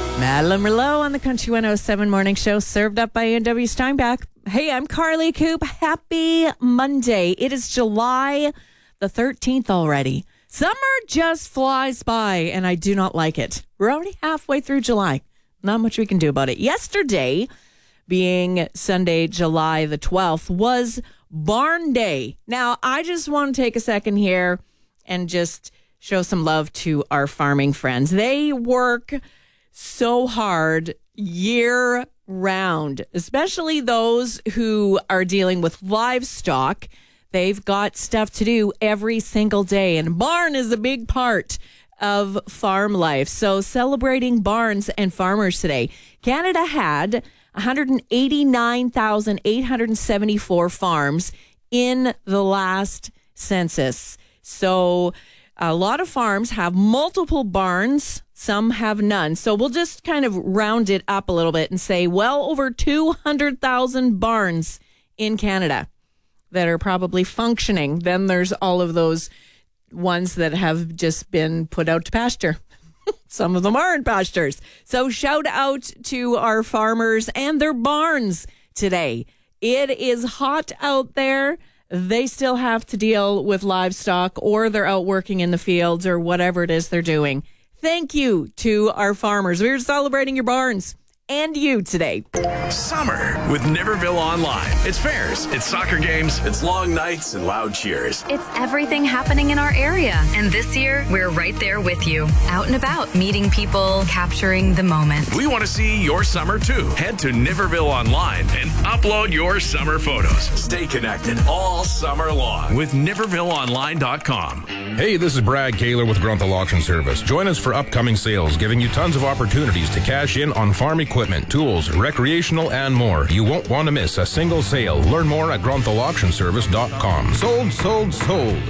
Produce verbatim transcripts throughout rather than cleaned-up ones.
Madeline Merlot on the Country one oh seven Morning Show, served up by A and W Steinbach. Hey, I'm Carly Coop. Happy Monday. It is July the thirteenth already. Summer just flies by, and I do not like it. We're already halfway through July. Not much we can do about it. Yesterday, being Sunday, July the twelfth, was Barn Day. Now, I just want to take a second here and just show some love to our farming friends. They work so hard year round, especially those who are dealing with livestock. They've got stuff to do every single day, and barn is a big part of farm life. So celebrating barns and farmers today. Canada had one hundred eighty-nine thousand eight hundred seventy-four farms in the last census. So a lot of farms have multiple barns. Some have none. So we'll just kind of round it up a little bit and say well over two hundred thousand barns in Canada that are probably functioning. Then there's all of those ones that have just been put out to pasture. Some of them are in pastures. So shout out to our farmers and their barns today. It is hot out there. They still have to deal with livestock, or they're out working in the fields, or whatever it is they're doing. Thank you to our farmers. We're celebrating your barns and you today. Summer with Niverville Online. It's fairs, it's soccer games, it's long nights and loud cheers. It's everything happening in our area. And this year, we're right there with you. Out and about, meeting people, capturing the moment. We want to see your summer too. Head to Niverville Online and upload your summer photos. Stay connected all summer long with Niverville Online dot com. Hey, this is Brad Kaler with Grunthal Auction Service. Join us for upcoming sales, giving you tons of opportunities to cash in on farm equipment, tools, recreational, and more. You won't want to miss a single sale. Learn more at Grunthal Auction Service dot com. Sold, sold, sold.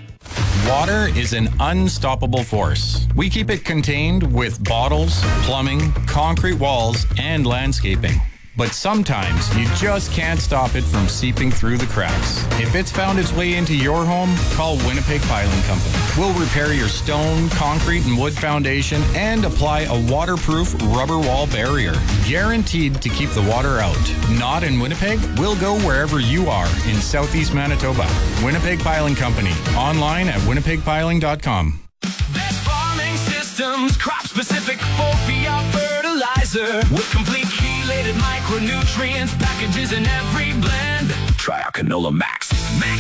Water is an unstoppable force. We keep it contained with bottles, plumbing, concrete walls, and landscaping. But sometimes you just can't stop it from seeping through the cracks. If it's found its way into your home, call Winnipeg Piling Company. We'll repair your stone, concrete, and wood foundation and apply a waterproof rubber wall barrier. Guaranteed to keep the water out. Not in Winnipeg? We'll go wherever you are in southeast Manitoba. Winnipeg Piling Company. Online at winnipeg piling dot com. Best farming systems, crop-specific Fovea fertilizer with complete chelated micronutrients, packages in every blend. Try our Canola Max. Max